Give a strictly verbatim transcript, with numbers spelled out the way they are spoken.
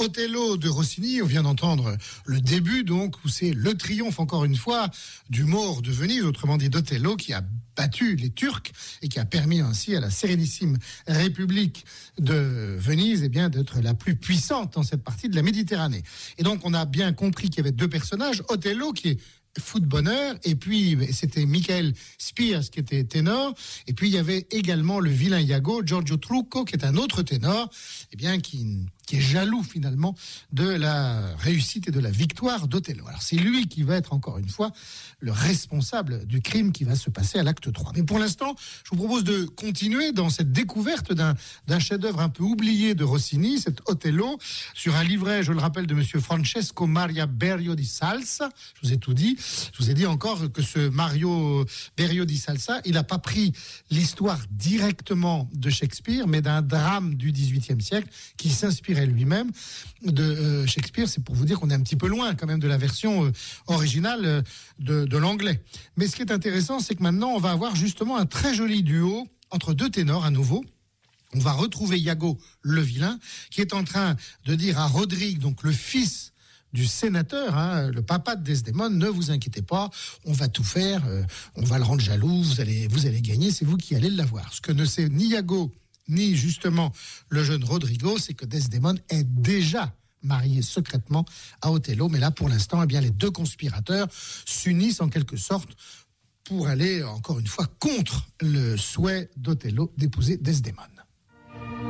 Othello de Rossini, on vient d'entendre le début donc, où c'est le triomphe encore une fois du Maure de Venise, autrement dit d'Othello, qui a battu les Turcs et qui a permis ainsi à la Sérénissime République de Venise eh bien, d'être la plus puissante dans cette partie de la Méditerranée. Et donc on a bien compris qu'il y avait deux personnages, Othello qui est fou de bonheur, et puis c'était Michael Spears qui était ténor, et puis il y avait également le vilain Iago, Giorgio Trucco, qui est un autre ténor, eh bien qui, qui est jaloux finalement de la réussite et de la victoire d'Othello. Alors c'est lui qui va être encore une fois le responsable du crime qui va se passer à l'acte trois. Mais pour l'instant, je vous propose de continuer dans cette découverte d'un, d'un chef-d'œuvre un peu oublié de Rossini, cet Othello, sur un livret, je le rappelle, de monsieur Francesco Maria Berio di Salsa. Je vous ai tout dit. Je vous ai dit encore que ce Mario Berio di Salsa, il n'a pas pris l'histoire directement de Shakespeare, mais d'un drame du dix-huitième siècle qui s'inspirait lui-même de euh, Shakespeare. C'est pour vous dire qu'on est un petit peu loin quand même de la version euh, originale euh, de, de l'anglais. Mais ce qui est intéressant, c'est que maintenant, on va avoir justement un très joli duo entre deux ténors à nouveau. On va retrouver Iago le vilain, qui est en train de dire à Rodrigue, donc le fils du sénateur, hein, le papa de Desdémone, ne vous inquiétez pas, on va tout faire, euh, on va le rendre jaloux, vous allez, vous allez gagner, c'est vous qui allez l'avoir. Ce que ne sait ni Iago, ni justement le jeune Rodrigo, c'est que Desdémone est déjà marié secrètement à Othello, mais là pour l'instant, eh bien, les deux conspirateurs s'unissent en quelque sorte pour aller, encore une fois, contre le souhait d'Othello d'épouser Desdémone.